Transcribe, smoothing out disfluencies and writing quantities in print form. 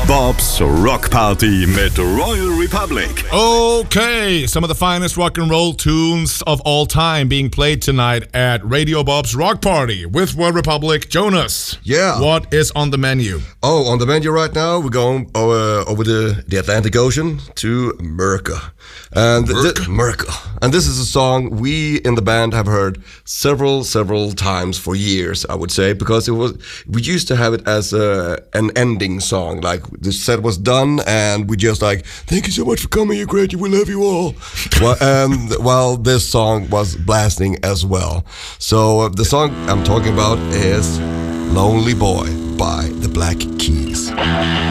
Bob's Rock Party mit Royal Republic. Okay, some of the finest rock and roll tunes of all time being played tonight at Radio Bob's Rock Party with Royal Republic. Jonas, yeah, what is on the menu? Oh, on the menu right now, we're going over the Atlantic Ocean to America. And America. And this is a song we in the band have heard several times for years, I would say, because we used to have it as an ending song. Like the set was done, and we just like, thank you so much for coming, you're great, we love you all. While this song was blasting as well. So the song I'm talking about is Lonely Boy by the Black Keys.